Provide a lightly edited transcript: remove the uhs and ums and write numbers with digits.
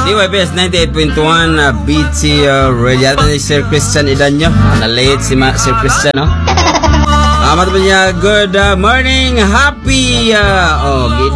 DYPS 98.1 BT Radio. Ito ni Sir Christian Idanyo. Na-late si Sir Christian, no? Good morning, happy